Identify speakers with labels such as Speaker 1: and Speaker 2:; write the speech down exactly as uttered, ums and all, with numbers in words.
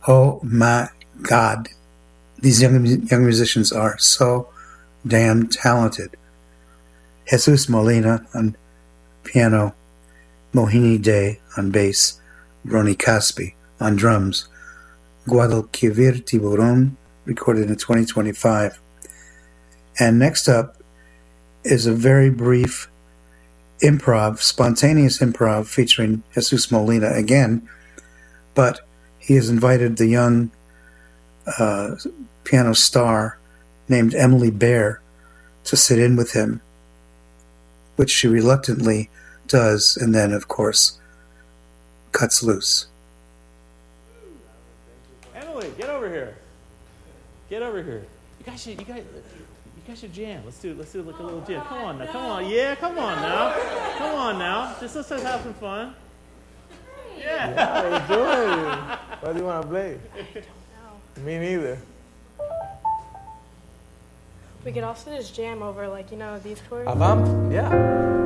Speaker 1: Oh my God. These young, young musicians are so damn talented. Jesus Molina on piano, Mohini Day on bass, Ronnie Caspi on drums, Guadalquivir Tiburon, recorded in twenty twenty-five. And next up is a very brief improv, spontaneous improv featuring Jesus Molina again, but he has invited the young uh, piano star named Emily Bear to sit in with him, which she reluctantly does, and then, of course, cuts loose.
Speaker 2: Emily, get over here. Get over here. You guys should, you guys, you guys should jam. Let's do, let's do like a little jam. Come on now, come on. Yeah, come on now. Come on now. Just let's just have some fun. Yeah.
Speaker 3: Yeah, enjoy it. What do you want to play?
Speaker 4: I don't know.
Speaker 3: Me neither.
Speaker 4: We could also just jam over, like, you know, these chords.
Speaker 3: A vamp? Yeah.